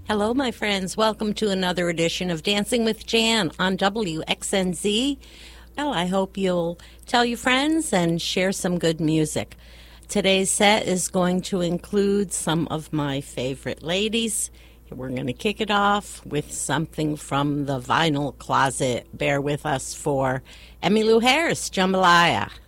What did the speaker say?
Hello, my friends. Welcome to another edition of Dancing with Jan on WXNZ. Well, I hope you'll tell your friends and share some good music. Today's set is going to include some of my favorite ladies. We're going to kick it off with something from the vinyl closet. Bear with us for Emmylou Harris, Jambalaya.